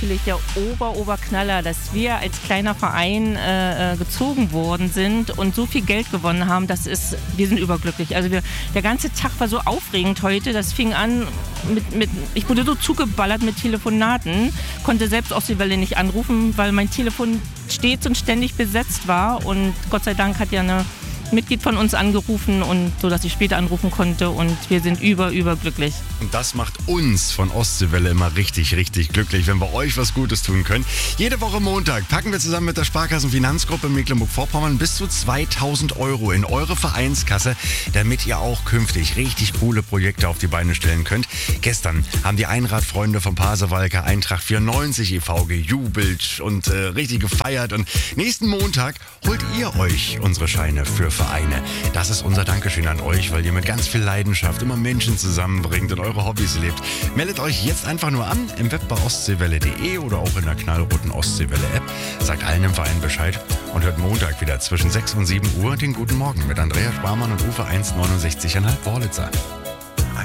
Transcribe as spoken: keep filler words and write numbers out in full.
natürlich der Ober-Oberknaller, dass wir als kleiner Verein äh, gezogen worden sind und so viel Geld gewonnen haben. Das ist, wir sind überglücklich. Also wir, der ganze Tag war so aufregend heute. Das fing an mit, mit ich wurde so zugeballert mit Telefonaten, konnte selbst Ostseewelle nicht anrufen, weil mein Telefon stets und ständig besetzt war. Und Gott sei Dank hat ja eine Mitglied von uns angerufen, und so, dass ich später anrufen konnte, und wir sind über, überglücklich. Und das macht uns von Ostseewelle immer richtig, richtig glücklich, wenn wir euch was Gutes tun können. Jede Woche Montag packen wir zusammen mit der Sparkassenfinanzgruppe Mecklenburg-Vorpommern bis zu zweitausend Euro in eure Vereinskasse, damit ihr auch künftig richtig coole Projekte auf die Beine stellen könnt. Gestern haben die Einradfreunde vom Pasewalker Eintracht vierundneunzig e V gejubelt und äh, richtig gefeiert, und nächsten Montag holt ihr euch unsere Scheine für Vereine. Das ist unser Dankeschön an euch, weil ihr mit ganz viel Leidenschaft immer Menschen zusammenbringt und eure Hobbys lebt. Meldet euch jetzt einfach nur an im Web bei ostseewelle punkt de oder auch in der knallroten Ostseewelle-App. Sagt allen im Verein Bescheid und hört Montag wieder zwischen sechs und sieben Uhr den Guten Morgen mit Andrea Sparmann und Uwe eins neunundsechzig Komma fünf Wörlitzer.